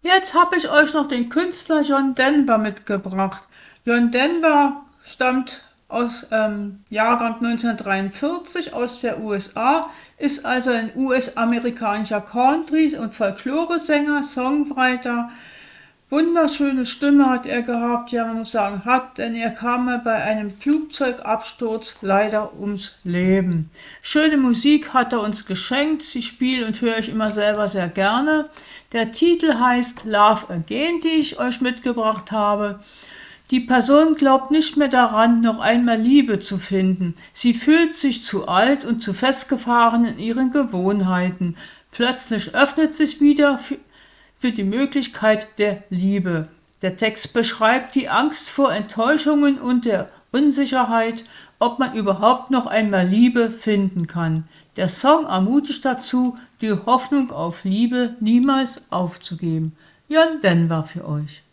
Jetzt habe ich euch noch den Künstler John Denver mitgebracht. John Denver stammt aus Jahrgang 1943 aus der USA, ist also ein US-amerikanischer Country- und Folklore-Sänger, Songwriter. Wunderschöne Stimme hat er gehabt, ja, man muss sagen, denn er kam mal bei einem Flugzeugabsturz leider ums Leben. Schöne Musik hat er uns geschenkt, sie spiele und höre ich immer selber sehr gerne. Der Titel heißt Love Again, die ich euch mitgebracht habe. Die Person glaubt nicht mehr daran, noch einmal Liebe zu finden. Sie fühlt sich zu alt und zu festgefahren in ihren Gewohnheiten. Plötzlich öffnet sich wieder für die Möglichkeit der Liebe. Der Text beschreibt die Angst vor Enttäuschungen und der Unsicherheit, ob man überhaupt noch einmal Liebe finden kann. Der Song ermutigt dazu, die Hoffnung auf Liebe niemals aufzugeben. John Denver für euch.